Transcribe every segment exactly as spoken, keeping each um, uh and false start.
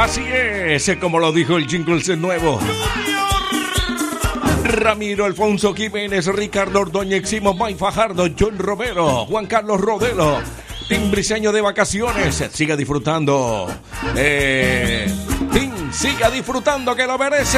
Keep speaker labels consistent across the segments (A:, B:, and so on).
A: Así es, como lo dijo el jingle nuevo. Ramiro Alfonso Jiménez, Ricardo Ordóñez, Simón May Fajardo, John Romero, Juan Carlos Rodelo, Tim Briseño de vacaciones. Siga disfrutando. Eh, Tim, siga disfrutando que lo merece.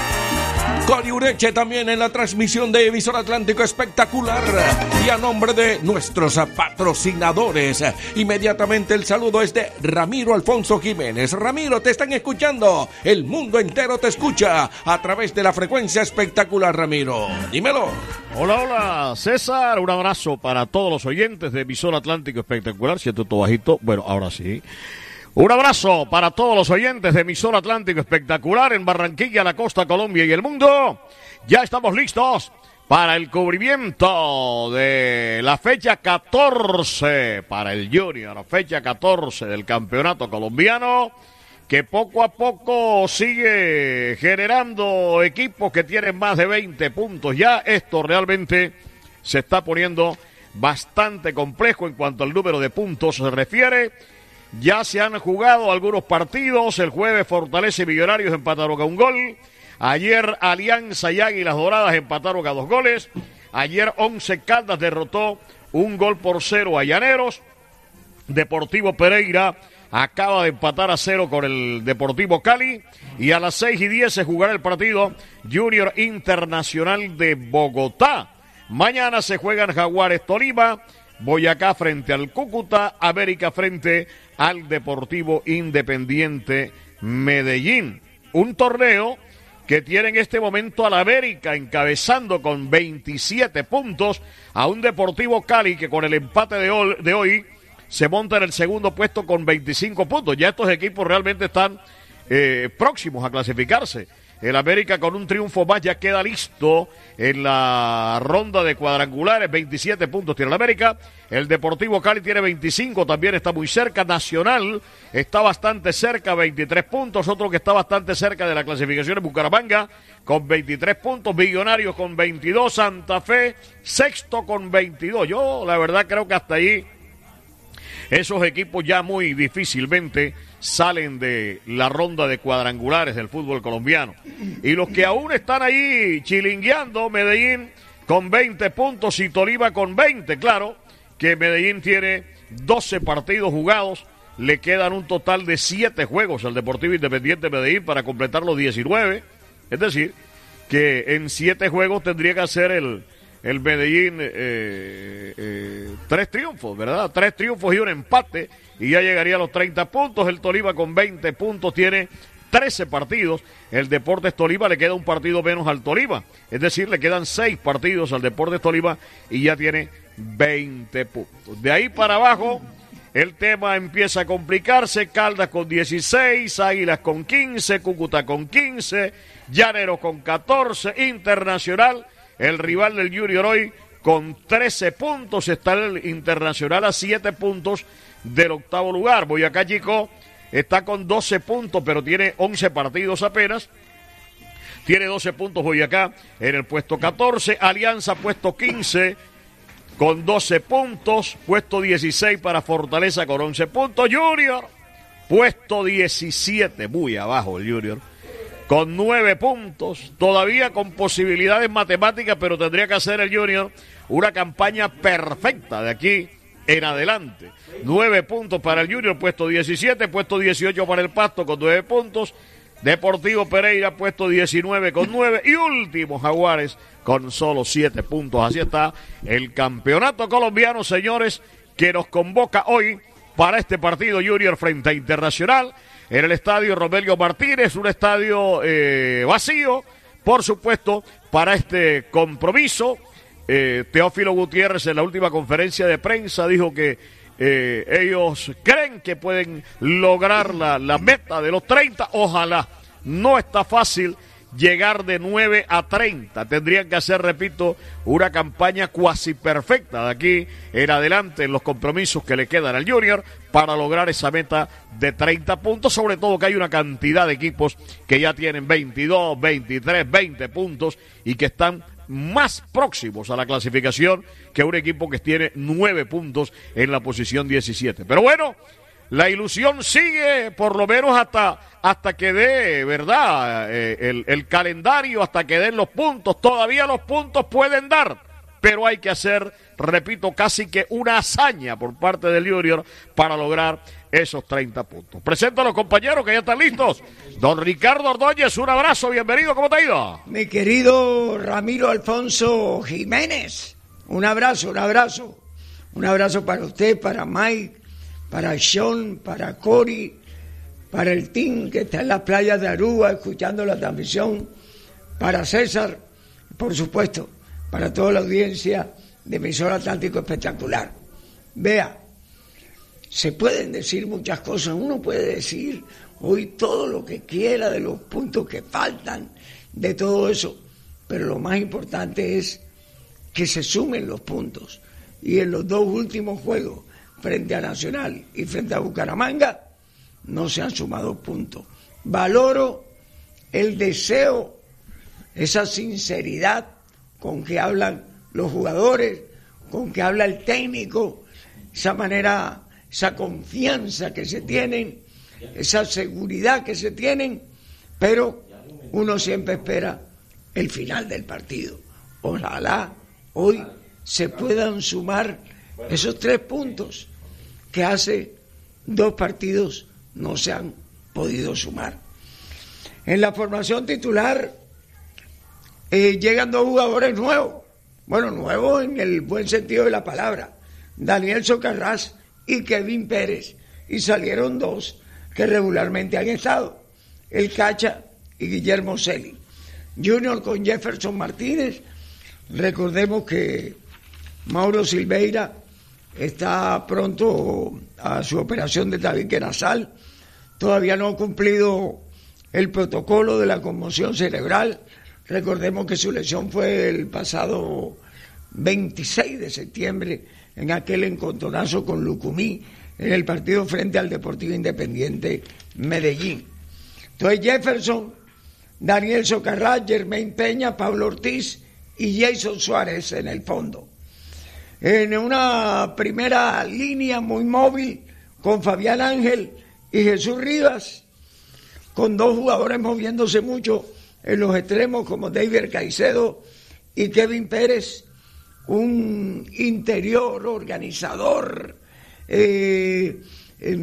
A: Cori Ureche también en la transmisión de Emisor Atlántico Espectacular. Y a nombre de nuestros patrocinadores, inmediatamente el saludo es de Ramiro Alfonso Jiménez. Ramiro, te están escuchando. El mundo entero te escucha a través de la frecuencia espectacular, Ramiro. Dímelo.
B: Hola, hola, César. Un abrazo para todos los oyentes de Emisor Atlántico Espectacular. Siento todo bajito. Bueno, ahora sí. Un abrazo para todos los oyentes de Emisor Atlántico Espectacular en Barranquilla, la costa, Colombia y el mundo. Ya estamos listos para el cubrimiento de la fecha catorce para el Junior, fecha catorce del campeonato colombiano, que poco a poco sigue generando equipos que tienen más de veinte puntos. Ya esto realmente se está poniendo bastante complejo en cuanto al número de puntos se refiere. Ya se han jugado algunos partidos. El jueves Fortaleza y Millonarios empataron a un gol. Ayer Alianza y Águilas Doradas empataron a dos goles. Ayer Once Caldas derrotó un gol por cero a Llaneros. Deportivo Pereira acaba de empatar a cero con el Deportivo Cali. Y a las seis y diez se jugará el partido Junior Internacional de Bogotá. Mañana se juegan Jaguares Tolima, Boyacá frente al Cúcuta, América frente al Deportivo Independiente Medellín. Un torneo que tiene en este momento al América encabezando con veintisiete puntos, a un Deportivo Cali que con el empate de hoy, de hoy se monta en el segundo puesto con veinticinco puntos. Ya estos equipos realmente están eh, próximos a clasificarse. El América con un triunfo más ya queda listo en la ronda de cuadrangulares. veintisiete puntos tiene el América. El Deportivo Cali tiene veinticinco, también está muy cerca. Nacional está bastante cerca, veintitrés puntos. Otro que está bastante cerca de la clasificación es Bucaramanga con veintitrés puntos. Millonarios con veintidós. Santa Fe sexto con veintidós. Yo la verdad creo que hasta ahí esos equipos ya muy difícilmente salen de la ronda de cuadrangulares del fútbol colombiano. Y los que aún están ahí chilingueando, Medellín con veinte puntos y Tolima con veinte. Claro que Medellín tiene doce partidos jugados, le quedan un total de siete juegos al Deportivo Independiente Medellín para completar los diecinueve. Es decir, que en siete juegos tendría que hacer el... el Medellín, eh, eh, tres triunfos, ¿verdad? Tres triunfos y un empate, y ya llegaría a los treinta puntos. El Tolima con veinte puntos tiene trece partidos. El Deportes Tolima le queda un partido menos al Tolima. Es decir, le quedan seis partidos al Deportes Tolima y ya tiene veinte puntos. De ahí para abajo, el tema empieza a complicarse. Caldas con dieciséis, Águilas con quince, Cúcuta con quince, Llaneros con catorce, Internacional, el rival del Junior hoy, con trece puntos. Está el Internacional a siete puntos del octavo lugar. Boyacá Chico está con doce puntos, pero tiene once partidos apenas. Tiene doce puntos Boyacá en el puesto catorce. Alianza puesto quince con doce puntos. Puesto dieciséis para Fortaleza con once puntos. Junior puesto diecisiete, muy abajo el Junior, con nueve puntos, todavía con posibilidades matemáticas, pero tendría que hacer el Junior una campaña perfecta de aquí en adelante. Nueve puntos para el Junior, puesto diecisiete, puesto dieciocho para el Pasto con nueve puntos, Deportivo Pereira puesto diecinueve con nueve y último Jaguares con solo siete puntos. Así está el campeonato colombiano, señores, que nos convoca hoy para este partido Junior frente a Internacional en el estadio Romelio Martínez, un estadio eh, vacío, por supuesto, para este compromiso. Eh, Teófilo Gutiérrez en la última conferencia de prensa dijo que eh, ellos creen que pueden lograr la, la meta de los treinta, ojalá. No está fácil llegar de nueve a treinta, tendrían que hacer, repito, una campaña cuasi perfecta de aquí en adelante en los compromisos que le quedan al Junior para lograr esa meta de treinta puntos, sobre todo que hay una cantidad de equipos que ya tienen veintidós, veintitrés, veinte puntos y que están más próximos a la clasificación que un equipo que tiene nueve puntos en la posición diecisiete. Pero bueno, la ilusión sigue por lo menos hasta, hasta que dé, ¿verdad? Eh, el, el calendario, hasta que den los puntos. Todavía los puntos pueden dar, pero hay que hacer, repito, casi que una hazaña por parte del Junior para lograr esos treinta puntos. Presento a los compañeros que ya están listos. Don Ricardo Ordóñez, un abrazo, bienvenido, ¿cómo te ha ido?
C: Mi querido Ramiro Alfonso Jiménez, un abrazo, un abrazo. Un abrazo para usted, para Mike, para Sean, para Cory, para el team que está en las playas de Aruba escuchando la transmisión, para César, por supuesto, para toda la audiencia de Emisora Atlántico Espectacular. Vea, se pueden decir muchas cosas, uno puede decir hoy todo lo que quiera de los puntos que faltan, de todo eso, pero lo más importante es que se sumen los puntos. Y en los dos últimos juegos, frente a Nacional y frente a Bucaramanga, no se han sumado puntos. Valoro el deseo, esa sinceridad con que hablan los jugadores, con que habla el técnico, esa manera, esa confianza que se tienen, esa seguridad que se tienen, pero uno siempre espera el final del partido. Ojalá hoy se puedan sumar esos tres puntos que hace dos partidos no se han podido sumar. En la formación titular eh, llegan dos jugadores nuevos, bueno, nuevos en el buen sentido de la palabra, Daniel Socarrás y Kevin Pérez, y salieron dos que regularmente han estado, el Cacha y Guillermo Celi. Junior con Jefferson Martínez, recordemos que Mauro Silveira está pronto a su operación de tabique nasal, todavía no ha cumplido el protocolo de la conmoción cerebral. Recordemos que su lesión fue el pasado veintiséis de septiembre en aquel encontronazo con Lucumí en el partido frente al Deportivo Independiente Medellín. Entonces Jefferson, Daniel Socarrás, Germain Peña, Pablo Ortiz y Jason Suárez en el fondo. En una primera línea muy móvil con Fabián Ángel y Jesús Rivas, con dos jugadores moviéndose mucho en los extremos como David Caicedo y Kevin Pérez, un interior organizador, eh, eh,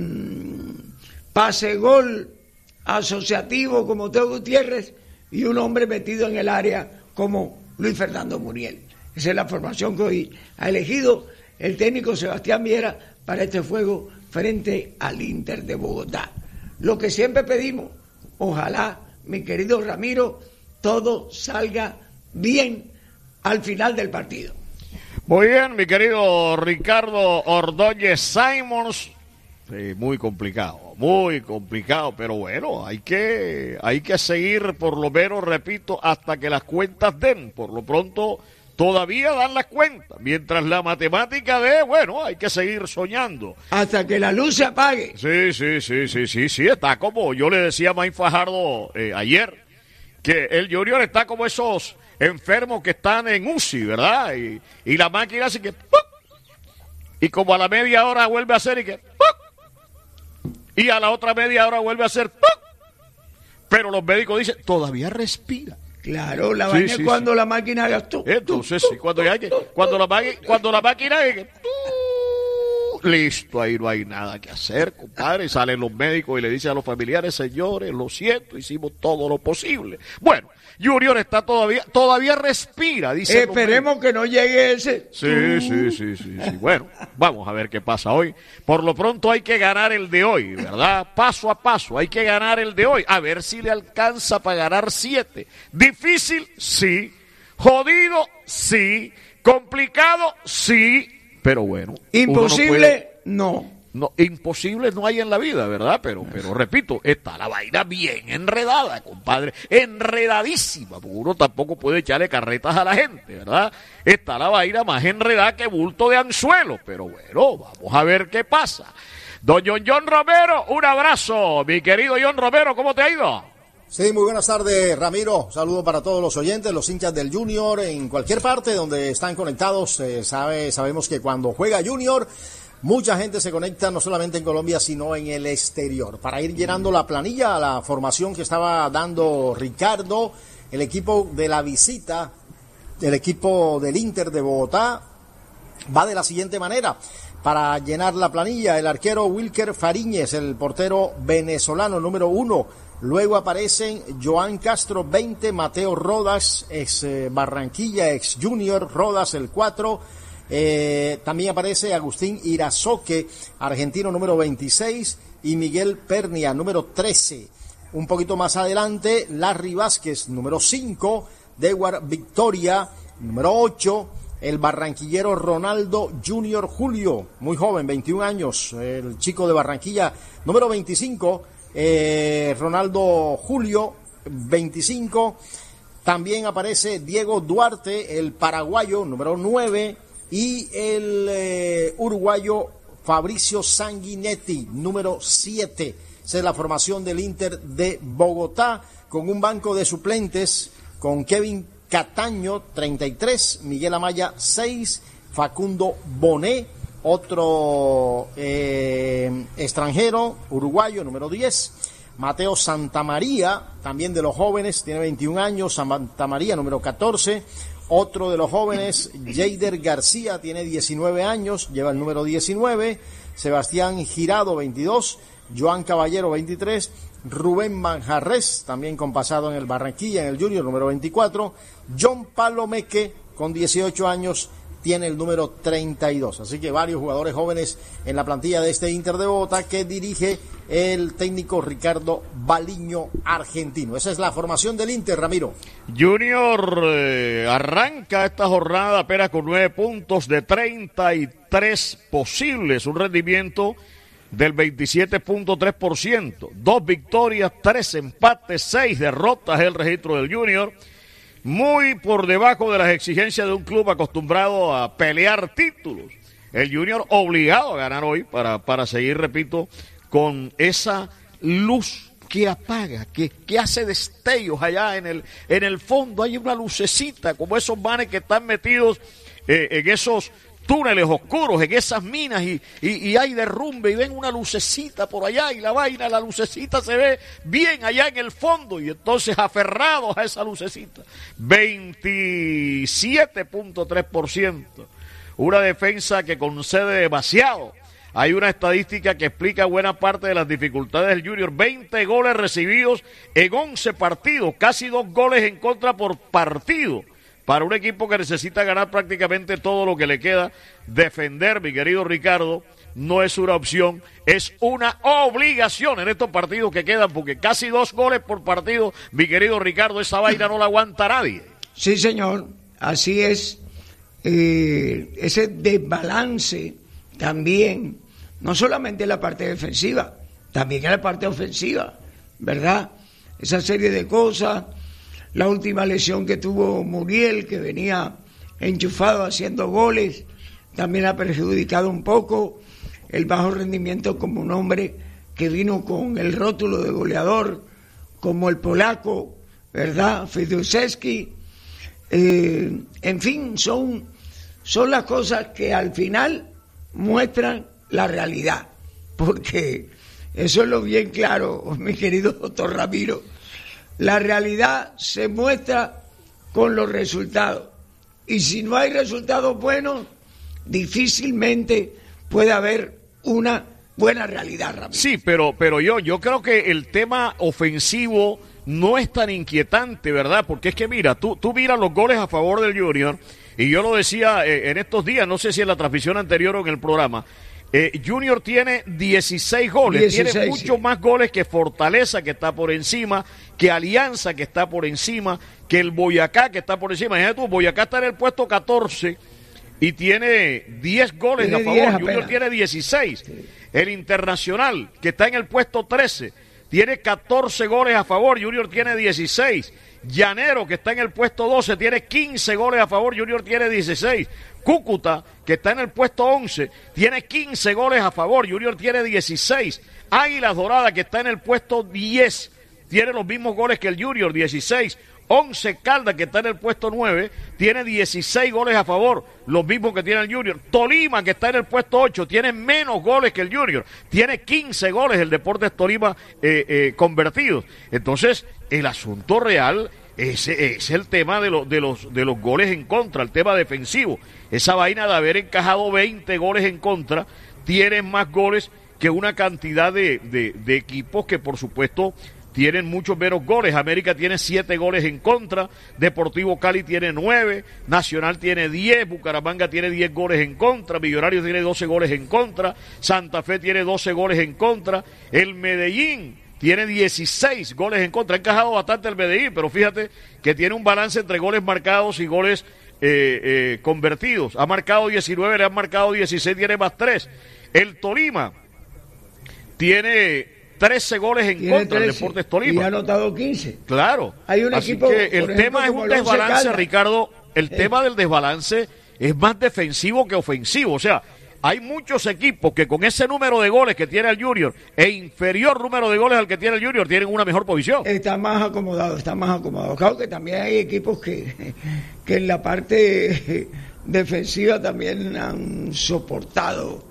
C: pase-gol asociativo como Teo Gutiérrez y un hombre metido en el área como Luis Fernando Muriel. Esa es la formación que hoy ha elegido el técnico Sebastián Viera para este juego frente al Inter de Bogotá. Lo que siempre pedimos, ojalá, mi querido Ramiro, todo salga bien al final del partido.
B: Muy bien, mi querido Ricardo Ordóñez Simons. Sí, muy complicado, muy complicado, pero bueno, hay que, hay que seguir por lo menos, repito, hasta que las cuentas den. Por lo pronto todavía dan las cuentas, mientras la matemática de, bueno, hay que seguir soñando.
C: Hasta que la luz se apague.
B: Sí, sí, sí, sí, sí, sí, está como yo le decía a Mike Fajardo eh, ayer, que el Junior está como esos enfermos que están en U C I, ¿verdad? Y, y la máquina hace que ¡puc! Y como a la media hora vuelve a hacer y que ¡puc! Y a la otra media hora vuelve a hacer ¡puc! Pero los médicos dicen, todavía respira.
C: Claro, la vaina sí, sí, es cuando sí. La máquina gastó.
B: Entonces, sí, cuando, ya, cuando, la, cuando la máquina... Listo, ahí no hay nada que hacer, compadre. Salen los médicos y le dicen a los familiares, señores, lo siento, hicimos todo lo posible. Bueno, Junior está todavía, todavía respira, dice.
C: Esperemos que no llegue ese.
B: Sí, sí, sí, sí, sí. Bueno, vamos a ver qué pasa hoy. Por lo pronto hay que ganar el de hoy, ¿verdad? Paso a paso, hay que ganar el de hoy. A ver si le alcanza para ganar siete. Difícil, sí. Jodido, sí. Complicado, sí. Pero bueno.
C: Imposible, no, puede... no.
B: No, imposible no hay en la vida, ¿verdad? Pero, pero repito, está la vaina bien enredada, compadre, enredadísima, porque uno tampoco puede echarle carretas a la gente, ¿verdad? Está la vaina más enredada que bulto de anzuelo, pero bueno, vamos a ver qué pasa. Don John, John Romero, un abrazo, mi querido John Romero, ¿cómo te ha ido?
D: Sí, muy buenas tardes, Ramiro. Saludo para todos los oyentes, los hinchas del Junior, en cualquier parte donde están conectados. Eh, sabe, sabemos que cuando juega Junior, mucha gente se conecta no solamente en Colombia, sino en el exterior. Para ir llenando la planilla, la formación que estaba dando Ricardo, el equipo de la visita, el equipo del Inter de Bogotá, va de la siguiente manera. Para llenar la planilla, el arquero Wilker Fariñez, el portero venezolano número uno. Luego aparecen Joan Castro, veinte, Mateo Rodas, ex eh, Barranquilla, ex Junior, Rodas, el cuatro. Eh, también aparece Agustín Irazoque, argentino número veintiséis, y Miguel Pernia, número trece. Un poquito más adelante, Larry Vázquez, número cinco, Dewar Victoria, número ocho, el barranquillero Ronaldo Junior Julio, muy joven, veintiún años, el chico de Barranquilla, número veinticinco, eh, Ronaldo Julio, veinticinco. También aparece Diego Duarte, el paraguayo, número nueve, y el eh, uruguayo Fabricio Sanguinetti, número siete. Esa es la formación del Inter de Bogotá, con un banco de suplentes, con Kevin Cataño, treinta y tres, Miguel Amaya, seis, Facundo Bonet, otro eh, extranjero, uruguayo, número diez, Mateo Santamaría, también de los jóvenes, tiene veintiún años, Santamaría, número catorce, otro de los jóvenes, Jeider García, tiene diecinueve años, lleva el número diecinueve, Sebastián Girado, veintidós, Joan Caballero, veintitrés, Rubén Manjarres, también con pasado en el Barranquilla, en el Junior, número veinticuatro, John Palomeque, con dieciocho años, tiene el número treinta y dos. Así que varios jugadores jóvenes en la plantilla de este Inter de Bogotá que dirige el técnico Ricardo Baliño, argentino. Esa es la formación del Inter, Ramiro.
B: Junior eh, arranca esta jornada apenas con nueve puntos de treinta y tres posibles, un rendimiento del veintisiete punto tres por ciento. Dos victorias, tres empates, seis derrotas el registro del Junior. Muy por debajo de las exigencias de un club acostumbrado a pelear títulos. El Junior obligado a ganar hoy para, para seguir, repito, con esa luz que apaga, que, que hace destellos allá en el, en el fondo. Hay una lucecita, como esos manes que están metidos eh, en esos túneles oscuros, en esas minas, y, y, y hay derrumbe, y ven una lucecita por allá, y la vaina, la lucecita se ve bien allá en el fondo, y entonces aferrados a esa lucecita, veintisiete punto tres por ciento, una defensa que concede demasiado. Hay una estadística que explica buena parte de las dificultades del Junior, veinte goles recibidos en once partidos, casi dos goles en contra por partido. Para un equipo que necesita ganar prácticamente todo lo que le queda, defender, mi querido Ricardo, no es una opción, es una obligación en estos partidos que quedan, porque casi dos goles por partido, mi querido Ricardo, esa vaina no la aguanta nadie.
C: Sí, señor, así es. Eh, ese desbalance también, no solamente en la parte defensiva, también en la parte ofensiva, ¿verdad? Esa serie de cosas. La última lesión que tuvo Muriel, que venía enchufado haciendo goles, también ha perjudicado un poco el bajo rendimiento como un hombre que vino con el rótulo de goleador, como el polaco, ¿verdad? Fiduszewski. Eh, en fin, son, son las cosas que al final muestran la realidad, porque eso es lo bien claro, mi querido doctor Ramiro. La realidad se muestra con los resultados. Y si no hay resultados buenos, difícilmente puede haber una buena realidad, Ramiro.
B: Sí, pero, pero yo, yo creo que el tema ofensivo no es tan inquietante, ¿verdad? Porque es que mira, tú, tú miras los goles a favor del Junior, y yo lo decía eh, en estos días, no sé si en la transmisión anterior o en el programa, Eh, Junior tiene dieciséis goles, dieciséis, tiene muchos sí. más goles que Fortaleza, que está por encima, que Alianza, que está por encima, que el Boyacá, que está por encima. Imagínate tú, Boyacá está en el puesto catorce y tiene diez goles tiene a favor, Junior apenas. Tiene dieciséis. Sí. El Internacional, que está en el puesto trece, tiene catorce goles a favor, Junior tiene dieciséis. Llanero, que está en el puesto doce, tiene quince goles a favor, Junior tiene dieciséis. Cúcuta, que está en el puesto once, tiene quince goles a favor, Junior tiene dieciséis. Águilas Doradas, que está en el puesto diez, tiene los mismos goles que el Junior, dieciséis. Once Caldas, que está en el puesto nueve, tiene dieciséis goles a favor, los mismos que tiene el Junior. Tolima, que está en el puesto ocho, tiene menos goles que el Junior, tiene quince goles el Deportes Tolima eh, eh, convertidos. Entonces, el asunto real es, es el tema de, lo, de, los, de los goles en contra, el tema defensivo. Esa vaina de haber encajado veinte goles en contra, tiene más goles que una cantidad de, de, de equipos que, por supuesto, tienen muchos menos goles. América tiene siete goles en contra, Deportivo Cali tiene nueve, Nacional tiene diez, Bucaramanga tiene diez goles en contra, Millonarios tiene doce goles en contra, Santa Fe tiene doce goles en contra, el Medellín tiene dieciséis goles en contra. Ha encajado bastante el Medellín, pero fíjate que tiene un balance entre goles marcados y goles eh, eh, convertidos. Ha marcado diecinueve, le han marcado dieciséis, tiene más tres. El Tolima tiene trece goles en
C: Tiene
B: contra del Deportes Tolima.
C: Y ha anotado quince.
B: Claro.
C: Hay un
B: Así
C: equipo,
B: que el
C: por
B: tema
C: ejemplo,
B: es
C: como
B: un
C: el Once
B: desbalance,
C: Caldas.
B: Ricardo. El
C: Eh.
B: tema del desbalance es más defensivo que ofensivo. O sea, hay muchos equipos que con ese número de goles que tiene el Junior e inferior número de goles al que tiene el Junior tienen una mejor posición.
C: Está más acomodado, está más acomodado. Claro que también hay equipos que, que en la parte defensiva también han soportado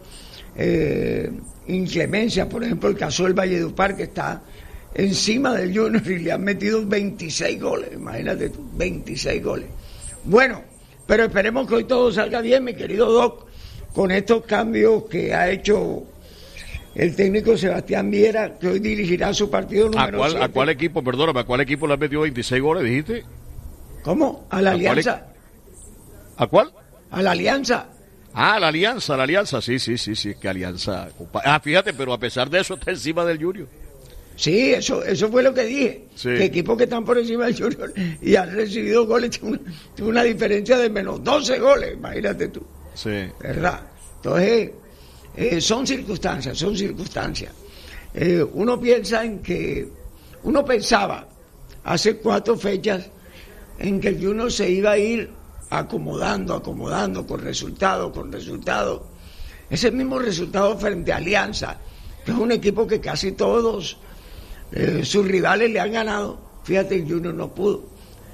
C: eh, inclemencia. Por ejemplo, el caso del Valledupar, que está encima del Junior y le han metido veintiséis goles. Imagínate tú, veintiséis goles. Bueno, pero esperemos que hoy todo salga bien, mi querido Doc, con estos cambios que ha hecho el técnico Sebastián Viera, que hoy dirigirá su partido número
B: ¿A cuál,
C: siete.
B: ¿A cuál equipo, perdóname, a cuál equipo le han metido veintiséis goles, dijiste?
C: ¿Cómo? ¿A la
B: ¿A cuál
C: Alianza?
B: ¿A cuál?
C: ¿A la Alianza?
B: Ah, la Alianza, la Alianza, sí, sí, sí, sí, que Alianza. compa- Ah, fíjate, pero a pesar de eso está encima del Junior.
C: Sí, eso eso fue lo que dije.
B: Sí.
C: Que equipos que están por encima del Junior y han recibido goles, tiene una, tiene una diferencia de menos doce goles, imagínate tú,
B: Sí.
C: ¿verdad? Entonces, eh, son circunstancias, son circunstancias. Eh, uno piensa en que, uno pensaba hace cuatro fechas en que el Junior se iba a ir acomodando, acomodando, con resultados, con resultados. Ese mismo resultado frente a Alianza, que es un equipo que casi todos eh, sus rivales le han ganado. Fíjate, el Junior no pudo.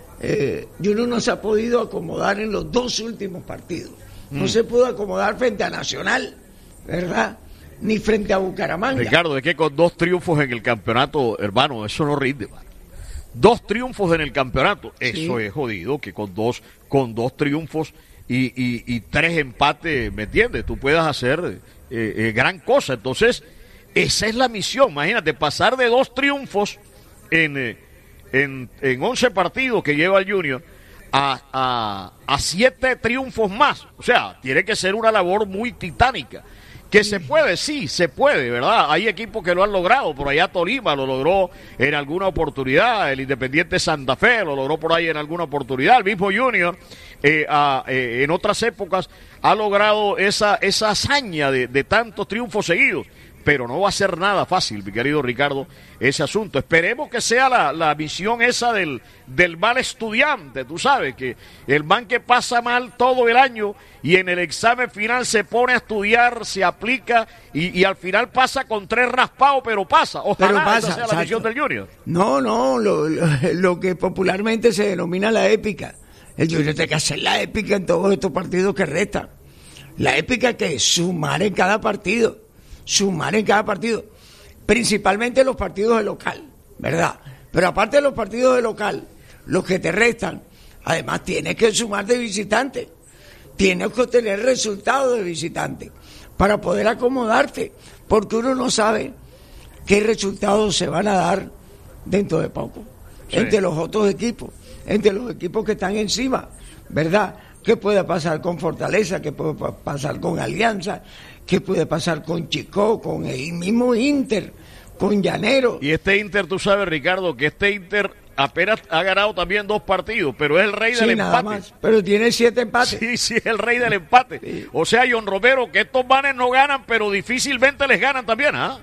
C: Eh, Junior no se ha podido acomodar en los dos últimos partidos. No mm. se pudo acomodar frente a Nacional, ¿verdad? Ni frente a Bucaramanga.
B: Ricardo, es que con dos triunfos en el campeonato, hermano, eso no rinde, man. Dos triunfos en el campeonato, eso sí. Es jodido, que con dos, con dos triunfos y, y, y tres empates, ¿me entiendes? Tú puedas hacer eh, eh, gran cosa. Entonces, esa es la misión. Imagínate, pasar de dos triunfos en, eh, en, en once partidos que lleva el Junior a, a, a siete triunfos más. O sea, tiene que ser una labor muy titánica. Que se puede, sí, se puede, ¿verdad? Hay equipos que lo han logrado, por allá Tolima lo logró en alguna oportunidad, el Independiente Santa Fe lo logró por ahí en alguna oportunidad, el mismo Junior eh, a, eh, en otras épocas ha logrado esa, esa hazaña de, de tantos triunfos seguidos, pero no va a ser nada fácil, mi querido Ricardo, ese asunto. Esperemos que sea la, la visión esa del, del mal estudiante, tú sabes, que el man que pasa mal todo el año y en el examen final se pone a estudiar, se aplica y, y al final pasa con tres raspados, pero pasa. Ojalá
C: pero pasa,
B: esa sea
C: exacto.
B: la visión del Junior.
C: No, no, lo, lo, lo que popularmente se denomina la épica. El Junior tiene que hacer la épica en todos estos partidos que restan. La épica que es sumar en cada partido. Sumar en cada partido, principalmente los partidos de local, ¿verdad? Pero aparte de los partidos de local, los que te restan, además tienes que sumar de visitante, tienes que obtener resultados de visitante para poder acomodarte, porque uno no sabe qué resultados se van a dar dentro de poco, sí. Entre los otros equipos, entre los equipos que están encima, ¿verdad? ¿Qué puede pasar con Fortaleza? ¿Qué puede pasar con Alianza? ¿Qué puede pasar con Chico? Con el mismo Inter, con Llanero.
B: Y este Inter, tú sabes, Ricardo, que este Inter apenas ha ganado también dos partidos, pero es el rey
C: sí,
B: del
C: nada
B: empate.
C: Más, pero tiene siete empates.
B: Sí, sí, es el rey del empate. Sí. O sea, John Romero, que estos manes no ganan, pero difícilmente les ganan también, ¿ah?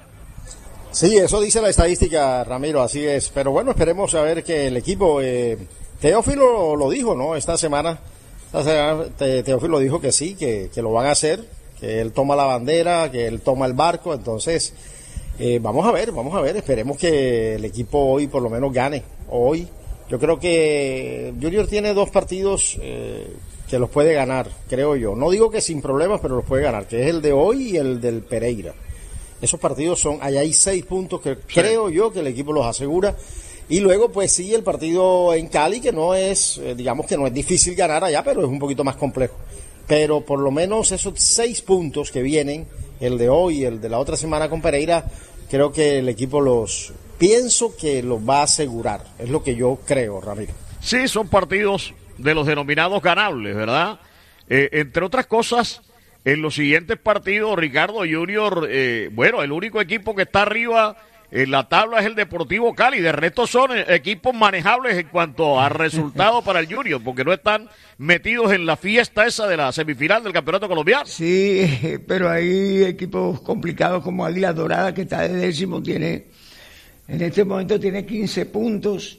D: Sí, eso dice la estadística, Ramiro, así es. Pero bueno, esperemos a ver que el equipo... Eh, Teófilo lo dijo, ¿no? Esta semana, esta semana Te, Teófilo dijo que sí, que, que lo van a hacer, que él toma la bandera, que él toma el barco, entonces Eh, vamos a ver, vamos a ver, esperemos que el equipo hoy por lo menos gane. Hoy yo creo que Junior tiene dos partidos eh, que los puede ganar, creo yo. No digo que sin problemas, pero los puede ganar, que es el de hoy y el del Pereira. Esos partidos son, allá hay seis puntos que sí. creo yo que el equipo los asegura. Y luego pues sí, el partido en Cali, que no es, eh, digamos que no es difícil ganar allá, pero es un poquito más complejo. Pero por lo menos esos seis puntos que vienen, el de hoy y el de la otra semana con Pereira, creo que el equipo los, pienso que los va a asegurar, es lo que yo creo, Ramiro.
B: Sí, son partidos de los denominados ganables, ¿verdad? Eh, entre otras cosas, en los siguientes partidos, Ricardo Junior, eh, bueno, el único equipo que está arriba en la tabla es el Deportivo Cali, de resto son equipos manejables en cuanto a resultados para el Junior, porque no están metidos en la fiesta esa de la semifinal del Campeonato Colombiano.
C: Sí, pero hay equipos complicados como Águila Dorada, que está de décimo, tiene, en este momento tiene quince puntos.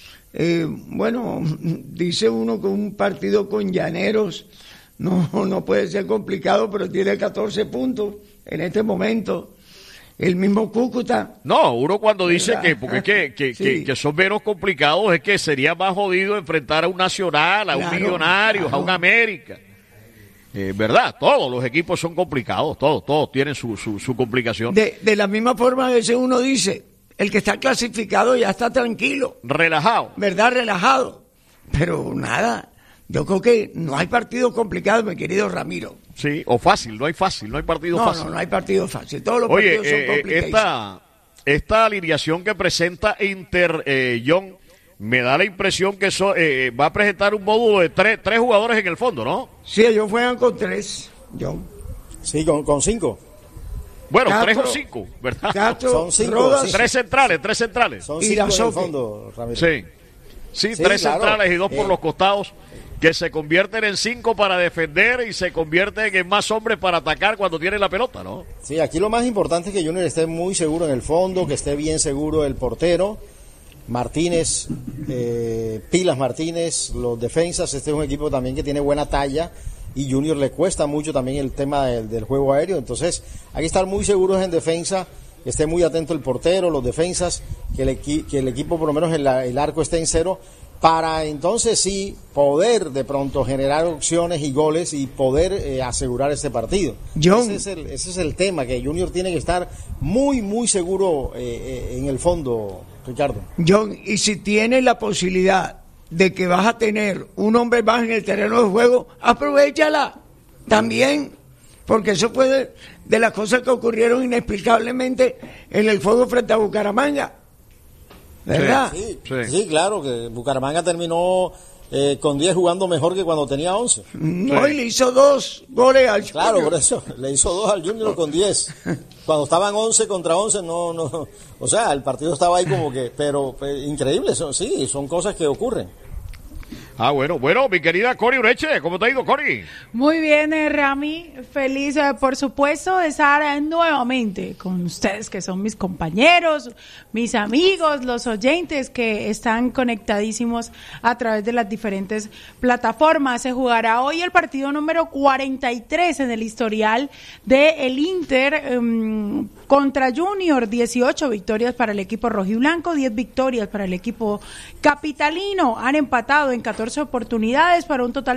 C: Eh, bueno, dice uno que un partido con Llaneros no, no puede ser complicado, pero tiene catorce puntos en este momento. El mismo Cúcuta.
B: No, uno cuando dice ¿verdad? que porque es que, que, sí. que, que son menos complicados, es que sería más jodido enfrentar a un Nacional, a claro, un Millonarios, claro. a un América. Eh, ¿Verdad? Todos los equipos son complicados, todos, todos tienen su, su, su complicación.
C: De, de la misma forma, a veces uno dice, el que está clasificado ya está tranquilo.
B: Relajado.
C: ¿Verdad? Relajado. Pero nada, yo creo que no hay partido complicado, mi querido Ramiro.
B: Sí, o fácil, no hay fácil, no hay partido
C: no,
B: fácil.
C: No, no hay partido fácil, todos los
B: Oye,
C: partidos son
B: eh,
C: complicados.
B: Esta, esta alineación que presenta Inter, eh, John, me da la impresión que eso, eh, va a presentar un módulo de tres, tres jugadores en el fondo, ¿no?
C: Sí, ellos juegan con tres, John.
D: Sí, con, con cinco.
B: Bueno,
C: Castro,
B: tres o cinco, ¿verdad?
C: Castro,
D: son cinco,
C: Rodas,
D: sí.
B: Tres centrales, tres centrales.
D: Son cinco en el fondo, Ramiro.
B: Sí, sí,
D: sí
B: tres
D: claro.
B: centrales y dos por
D: eh.
B: los costados, que se convierten en cinco para defender y se convierten en más hombres para atacar cuando tienen la pelota, ¿no?
D: Sí, aquí lo más importante es que Junior esté muy seguro en el fondo, que esté bien seguro el portero, Martínez, eh, Pilas Martínez, los defensas. Este es un equipo también que tiene buena talla y Junior le cuesta mucho también el tema del, del juego aéreo, entonces hay que estar muy seguros en defensa, que esté muy atento el portero, los defensas, que el, equi- que el equipo por lo menos el, el arco esté en cero, para entonces sí poder de pronto generar opciones y goles y poder eh, asegurar este partido.
C: John.
D: Ese es, el, ese es el tema, que Junior tiene que estar muy, muy seguro eh, eh, en el fondo, Ricardo.
C: John, y si tienes la posibilidad de que vas a tener un hombre más en el terreno de juego, aprovéchala también, porque eso fue de las cosas que ocurrieron inexplicablemente en el fuego frente a Bucaramanga. ¿Verdad?
D: Sí,
B: Sí.
D: sí, claro, que Bucaramanga terminó eh, con diez jugando mejor que cuando tenía once.
C: No, y le hizo dos goles al
D: Claro,
C: Junior.
D: por eso, le hizo dos al Junior con diez. Cuando estaban once contra once, no, no, o sea, el partido estaba ahí como que, pero eh, increíble, son, sí, son cosas que ocurren.
B: Ah, bueno, bueno, mi querida Cori Ureche, ¿cómo te ha ido, Cori?
E: Muy bien, eh, Rami, feliz, eh, por supuesto, de estar eh, nuevamente con ustedes, que son mis compañeros, mis amigos, los oyentes que están conectadísimos a través de las diferentes plataformas. Se jugará hoy el partido número cuarenta y tres en el historial de el Inter um, contra Junior, dieciocho victorias para el equipo rojiblanco, diez victorias para el equipo capitalino, han empatado en catorce oportunidades para un total